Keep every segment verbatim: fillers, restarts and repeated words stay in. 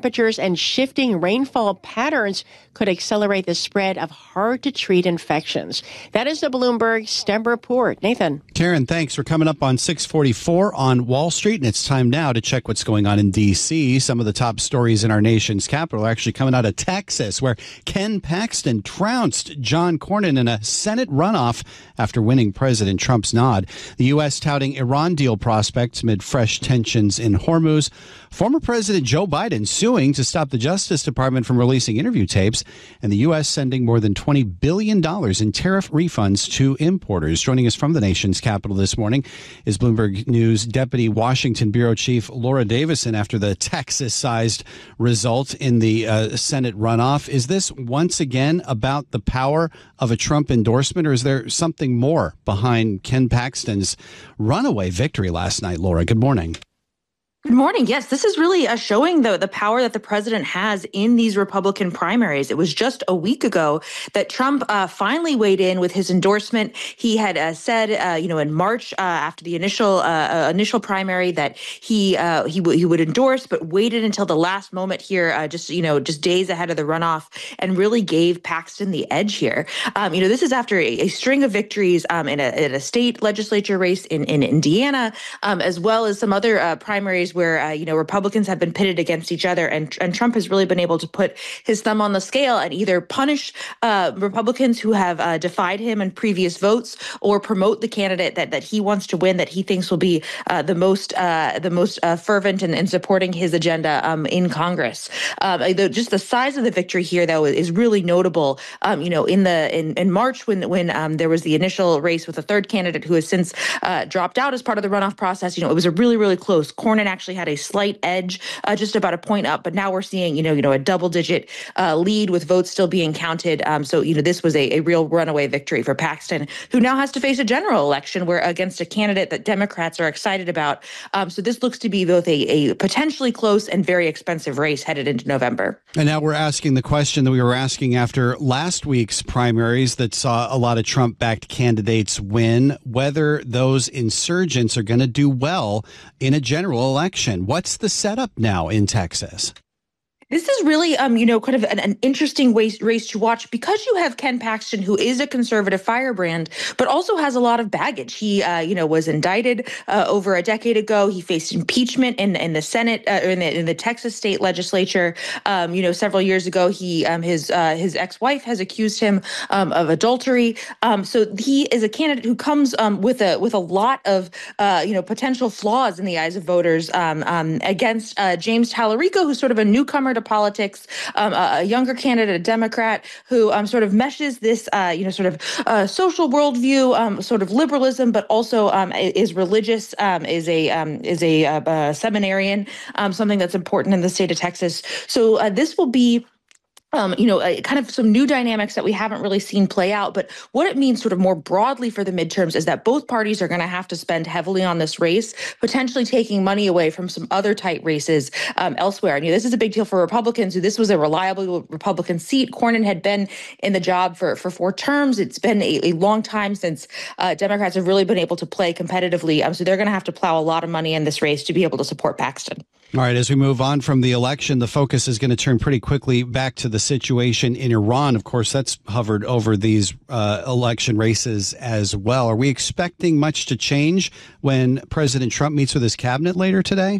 temperatures and shifting rainfall patterns could accelerate the spread of hard-to-treat infections. That is the Bloomberg STEM report. Nathan. Karen, thanks. We're coming up on six forty-four on Wall Street, and it's time now to check what's going on in D C. Some of the top stories in our nation's capital are actually coming out of Texas, where Ken Paxton trounced John Cornyn in a Senate runoff after winning President Trump's nod. The U S touting Iran deal prospects amid fresh tensions in Hormuz. Former President Joe Biden suing to stop the Justice Department from releasing interview tapes, and the U S sending more than twenty billion dollars in tariff refunds to importers. Joining us from the nation's capital this morning is Bloomberg News Deputy Washington Bureau Chief Laura Davison after the Texas-sized result in the uh, Senate runoff. Is this once again about the power of a Trump endorsement, or is there something more behind Ken Paxton's runaway victory last night? Laura, good morning. Good morning. Yes, this is really uh, showing the, the power that the president has in these Republican primaries. It was just a week ago that Trump uh, finally weighed in with his endorsement. He had uh, said, uh, you know, in March uh, after the initial uh, initial primary that he uh, he, w- he would endorse, but waited until the last moment here, uh, just, you know, just days ahead of the runoff, and really gave Paxton the edge here. Um, you know, this is after a, a string of victories um, in, a, in a state legislature race in, in Indiana, um, as well as some other uh, primaries where, uh, you know, Republicans have been pitted against each other, and, and Trump has really been able to put his thumb on the scale and either punish uh, Republicans who have uh, defied him in previous votes, or promote the candidate that, that he wants to win, that he thinks will be uh, the most uh, the most uh, fervent in, in supporting his agenda um, in Congress. Um, the, just the size of the victory here, though, is really notable. Um, you know, in the in, in March, when when um, there was the initial race with a third candidate who has since uh, dropped out as part of the runoff process, you know, it was a really, really close. Cornyn actually had a slight edge, uh, just about a point up, but now we're seeing, you know, you know, a double-digit uh, lead with votes still being counted. Um, so, you know, this was a, a real runaway victory for Paxton, who now has to face a general election where against a candidate that Democrats are excited about. Um, so this looks to be both a, a potentially close and very expensive race headed into November. And now we're asking the question that we were asking after last week's primaries that saw a lot of Trump-backed candidates win, whether those insurgents are going to do well in a general election. What's the setup now in Texas? This is really, um, you know, kind of an, an interesting race, race to watch, because you have Ken Paxton, who is a conservative firebrand, but also has a lot of baggage. He, uh, you know, was indicted uh, over a decade ago. He faced impeachment in, in the Senate, uh, in, the, in the Texas state legislature. Um, you know, several years ago, he, um, his, uh, his ex-wife has accused him um, of adultery. Um, so he is a candidate who comes um, with a with a lot of, uh, you know, potential flaws in the eyes of voters um, um, against uh, James Tallarico, who's sort of a newcomer to politics, um, a, a younger candidate, a Democrat, who um, sort of meshes this, uh, you know, sort of uh, social worldview, um, sort of liberalism, but also um, is religious, um, is a um, is a, uh, a seminarian, um, something that's important in the state of Texas. So uh, this will be Um, you know, uh, kind of some new dynamics that we haven't really seen play out. But what it means sort of more broadly for the midterms is that both parties are going to have to spend heavily on this race, potentially taking money away from some other tight races um, elsewhere. And you know, this is a big deal for Republicans, who this was a reliable Republican seat. Cornyn had been in the job for, for four terms. It's been a, a long time since uh, Democrats have really been able to play competitively. Um, so they're going to have to plow a lot of money in this race to be able to support Paxton. All right, as we move on from the election, the focus is going to turn pretty quickly back to the situation in Iran. Of course, that's hovered over these uh, election races as well. Are we expecting much to change when President Trump meets with his cabinet later today?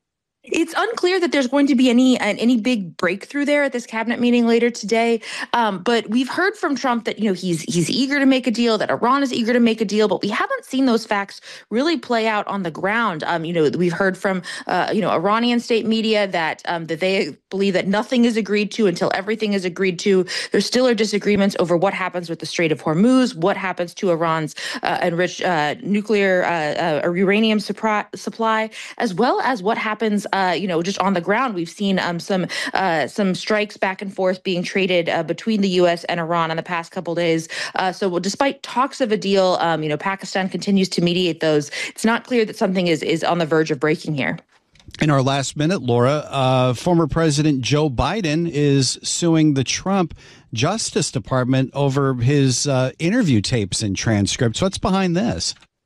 It's unclear that there's going to be any uh, any big breakthrough there at this cabinet meeting later today. Um, but we've heard from Trump that, you know, he's he's eager to make a deal, that Iran is eager to make a deal, but we haven't seen those facts really play out on the ground. Um, you know, we've heard from, uh, you know, Iranian state media that um, that they believe that nothing is agreed to until everything is agreed to. There still are disagreements over what happens with the Strait of Hormuz, what happens to Iran's uh, enriched uh, nuclear uh, uh, or uranium supply, supply, as well as what happens Uh, you know, just on the ground. We've seen um, some uh, some strikes back and forth being traded uh, between the U S and Iran in the past couple days. Uh, so well, despite talks of a deal, um, you know, Pakistan continues to mediate those. It's not clear that something is is on the verge of breaking here. In our last minute, Laura, uh, former President Joe Biden is suing the Trump Justice Department over his uh, interview tapes and transcripts. What's behind this?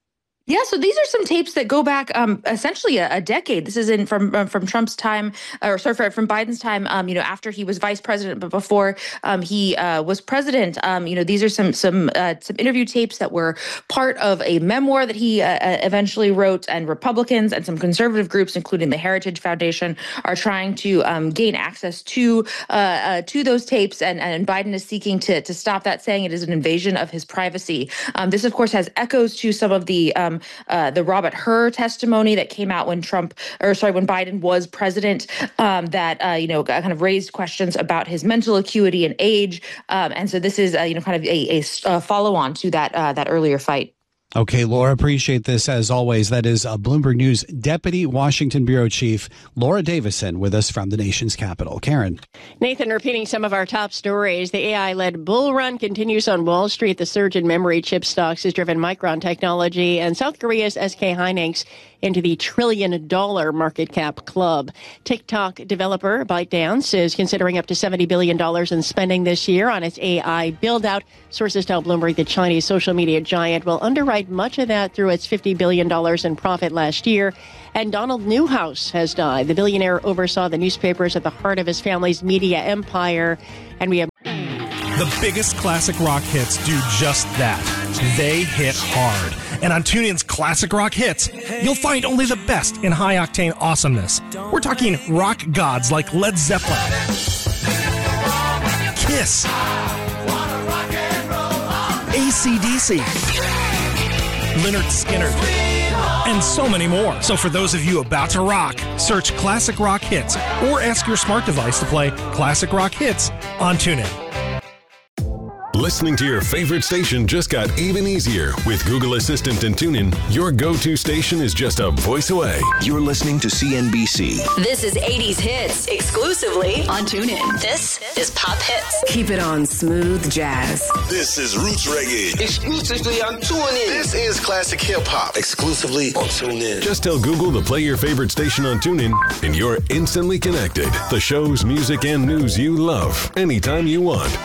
Yeah, so these are some tapes that go back um, essentially a, a decade. This is in from uh, from Trump's time, or sorry, from Biden's time. Um, you know, after he was vice president, but before um, he uh, was president. Um, you know, these are some some uh, some interview tapes that were part of a memoir that he uh, eventually wrote. And Republicans and some conservative groups, including the Heritage Foundation, are trying to um, gain access to uh, uh, to those tapes. And and Biden is seeking to to stop that, saying it is an invasion of his privacy. Um, this, of course, has echoes to some of the um, Uh, the Robert Hur testimony that came out when Trump, or sorry, when Biden was president, um, that, uh, you know, kind of raised questions about his mental acuity and age. Um, and so this is, uh, you know, kind of a, a, a follow on to that, uh, that earlier fight. Okay, Laura, appreciate this as always. That is uh, Bloomberg News Deputy Washington Bureau Chief Laura Davison with us from the nation's capital. Karen. Nathan, repeating some of our top stories. The A I-led bull run continues on Wall Street. The surge in memory chip stocks has driven Micron Technology and South Korea's S K Hynix into the trillion dollar market cap club. TikTok developer ByteDance is considering up to seventy billion dollars in spending this year on its A I build-out. Sources tell Bloomberg the Chinese social media giant will underwrite much of that through its fifty billion dollars in profit last year. And Donald Newhouse has died. The billionaire oversaw the newspapers at the heart of his family's media empire. And we have the biggest classic rock hits do just that. They hit hard. And on TuneIn's Classic Rock Hits, you'll find only the best in high-octane awesomeness. We're talking rock gods like Led Zeppelin, Kiss, A C D C, Lynyrd Skynyrd, and so many more. So for those of you about to rock, search Classic Rock Hits or ask your smart device to play Classic Rock Hits on TuneIn. Listening to your favorite station just got even easier. With Google Assistant and TuneIn, your go-to station is just a voice away. You're listening to C N B C. This is eighties Hits, exclusively on TuneIn. This is Pop Hits. Keep it on smooth jazz. This is Roots Reggae, exclusively on TuneIn. This is Classic Hip Hop, exclusively on TuneIn. Just tell Google to play your favorite station on TuneIn, and you're instantly connected. The shows, music, and news you love, anytime you want.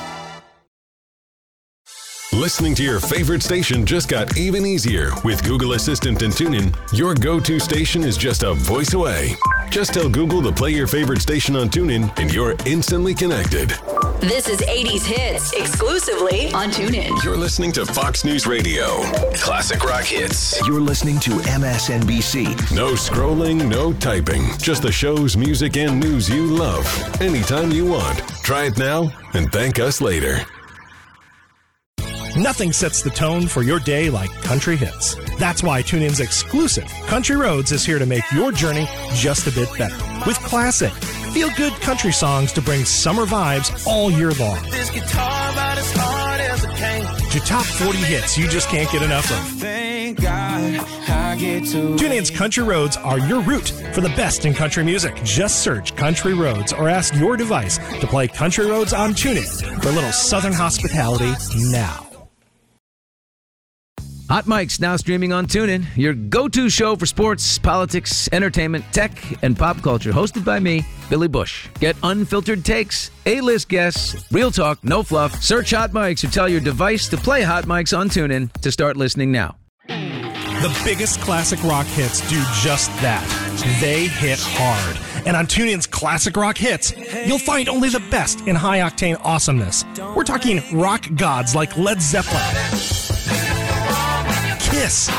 Listening to your favorite station just got even easier. With Google Assistant and TuneIn, your go-to station is just a voice away. Just tell Google to play your favorite station on TuneIn, and you're instantly connected. This is eighties Hits, exclusively on TuneIn. You're listening to Fox News Radio. Classic Rock Hits. You're listening to M S N B C. No scrolling, no typing. Just the shows, music, and news you love, anytime you want. Try it now and thank us later. Nothing sets the tone for your day like country hits. That's why TuneIn's exclusive Country Roads is here to make your journey just a bit better. With classic, feel-good country songs to bring summer vibes all year long. This guitar about as hard as it can. Your top forty hits you just can't get enough of. Thank God I get to. TuneIn's Country Roads are your route for the best in country music. Just search Country Roads or ask your device to play Country Roads on TuneIn for a little Southern hospitality now. Hot Mic's now streaming on TuneIn, your go-to show for sports, politics, entertainment, tech, and pop culture. Hosted by me, Billy Bush. Get unfiltered takes, A-list guests, real talk, no fluff. Search Hot Mics or tell your device to play Hot Mics on TuneIn to start listening now. The biggest classic rock hits do just that. They hit hard. And on TuneIn's Classic Rock Hits, you'll find only the best in high-octane awesomeness. We're talking rock gods like Led Zeppelin, Kiss,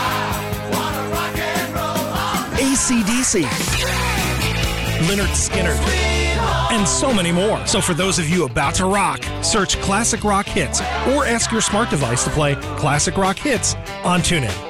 A C D C, Lynyrd Skynyrd, and so many more. So for those of you about to rock, search Classic Rock Hits or ask your smart device to play Classic Rock Hits on TuneIn.